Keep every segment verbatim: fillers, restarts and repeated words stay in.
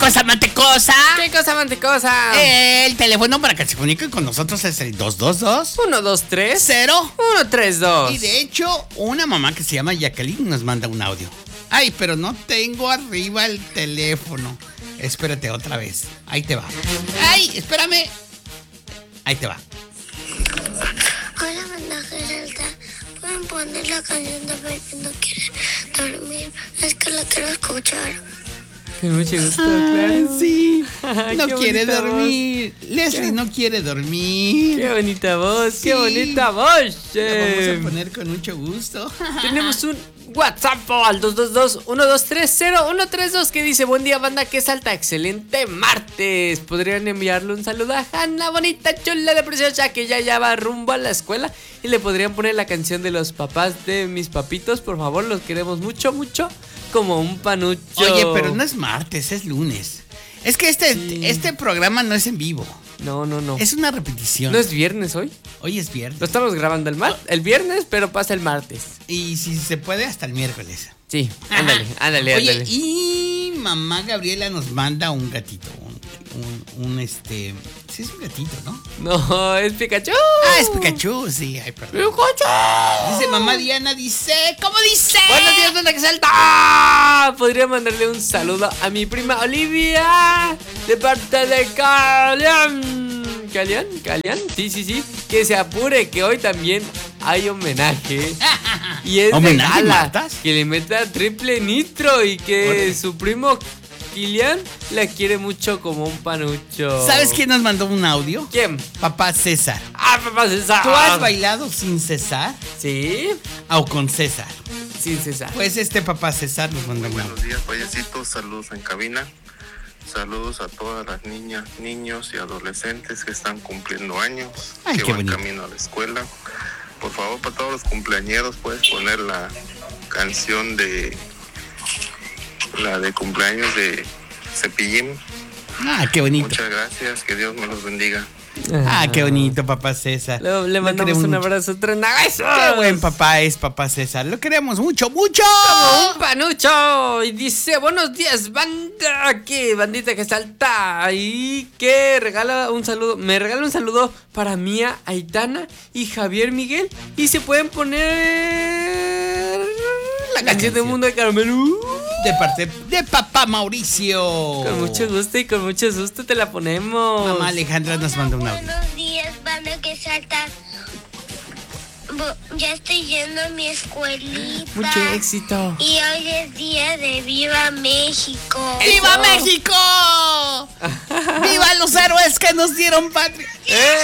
cosa mantecosa? ¿Qué cosa mantecosa? El teléfono para que se comuniquen con nosotros es el dos dos dos uno dos tres cero uno tres dos. Y de hecho, una mamá que se llama Jacqueline nos manda un audio. Ay, pero no tengo arriba el teléfono. Espérate otra vez. Ahí te va. Ay, espérame. Ahí te va. Hola, banda Geralda. ¿Pueden poner la canción de Baby no quiere dormir? Es que la quiero escuchar. Con mucho gusto, Ah, claro. sí. No Qué quiere bonita dormir. Leslie ¿Qué? no quiere dormir. Qué bonita voz, Sí. qué bonita voz. La eh. vamos a poner con mucho gusto. Tenemos un WhatsApp al dos dos dos uno dos tres cero uno tres dos que dice: buen día, banda, que salta, excelente martes. ¿Podrían enviarle un saludo a Hanna, bonita, chula de preciosa, que ya ya va rumbo a la escuela? Y le podrían poner la canción de los papás de mis papitos, por favor, los queremos mucho, mucho, como un panucho. Oye, pero no es martes, es lunes. Es que este, Sí. este programa no es en vivo. No, no, no. Es una repetición. ¿No es viernes hoy? Hoy es viernes. Lo estamos grabando el, mar el viernes, pero pasa el martes. Y si se puede, hasta el miércoles. Sí, ándale, ándale, Oye, ándale. y mamá Gabriela nos manda un gatito. Un, un, un, este. Sí, es un gatito, ¿no? No, es Pikachu. Ah, es Pikachu, sí, ay, perdón. ¡Pikachu! Dice mamá Diana, dice. ¿Cómo dice? Buenos días, banda que salta. Podría mandarle un saludo a mi prima Olivia de parte de Calian. ¿Calian? ¿Calian? Sí, sí, sí. Que se apure, que hoy también hay homenaje. Y es de ¿Homenaje, gala. Martas? Que le meta triple nitro y que Órale. su primo Kilian la quiere mucho como un panucho. ¿Sabes quién nos mandó un audio? ¿Quién? Papá César. Ah, papá César. ¿Tú has bailado sin cesar Sí, o con César? sin César. Pues este papá César nos mandó un audio. Buenos días, payasitos. Saludos en cabina. Saludos a todas las niñas, niños y adolescentes que están cumpliendo años, Ay, que qué van bonito. camino a la escuela. Por favor, para todos los cumpleañeros, puedes poner la canción de la de cumpleaños de Cepillín. Ah, qué bonito. Muchas gracias, que Dios me los bendiga. Ah, qué bonito, papá César. Le, le Lo mandamos queremos un mucho. abrazo trenazo. Qué buen papá es papá César. Lo queremos mucho, mucho. Como un panucho. Y dice: buenos días, banda. Que bandita que salta. Y que regala un saludo. Me regala un saludo para Mía, Aitana y Javier Miguel. Y se pueden poner la canción del mundo de Caramelo. De parte de papá Mauricio. Con mucho gusto y con mucho susto te la ponemos. Mamá Alejandra nos manda un audio. Buenos días, banda que salta. Bo- Ya estoy yendo a mi escuelita. Mucho éxito. Y hoy es día de Viva México. ¡Viva Eso. México! ¡Viva los héroes que nos dieron patria! Eh.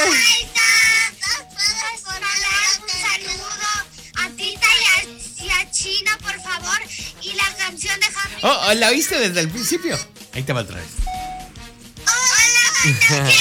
¿Puedes ponerle un saludo a Tita y a, y a China, por favor? Y la canción de Happy. Oh, oh, ¿la oíste desde el principio? Ahí te va otra vez. Hola, banda que